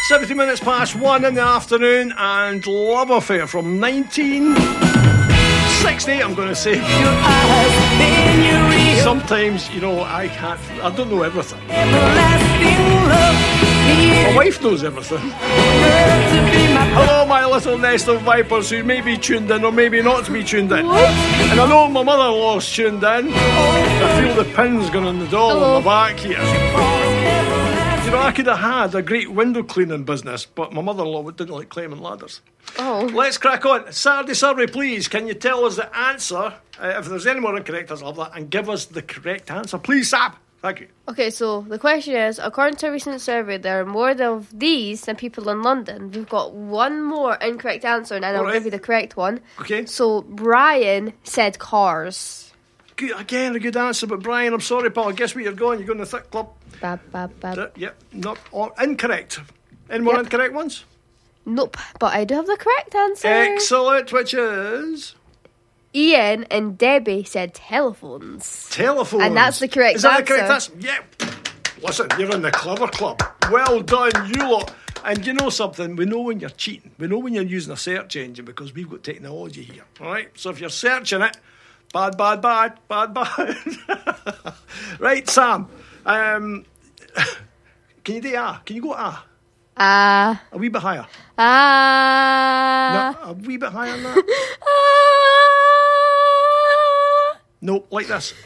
70 minutes past 1 in the afternoon, and Love Affair from 1960, I'm going to say. Sometimes, you know, I don't know everything. My wife knows everything. Hello, my little nest of vipers who may be tuned in or maybe not to be tuned in. And I know my mother-in-law's tuned in. I feel the pins going on the doll on the back here. You know, I could have had a great window cleaning business, but my mother-in-law didn't like climbing ladders. Let's crack on. Saturday survey, please. Can you tell us the answer? If there's any more incorrect, I'll love that. And give us the correct answer. Please, Sab. Thank you. Okay, so the question is, according to a recent survey, there are more of these than people in London. We've got one more incorrect answer, and I'll give you the correct one. Okay. So Brian said cars. Good, again, a good answer, but Brian, I'm sorry, pal. Guess where you're going? You're going to the thick club. Yep, not incorrect. Any more incorrect ones? Nope, but I do have the correct answer. Excellent, which is... Ian and Debbie said telephones. Telephones. And that's the correct answer. Is that the correct answer? Yeah. Listen, you're in the clever club. Well done, you lot. And you know something? We know when you're cheating. We know when you're using a search engine because we've got technology here. All right? So if you're searching it, bad. Right, Sam. Can you do ah? Can you go ah? Ah. A wee bit higher. Ah. No, a wee bit higher than that. No, like this.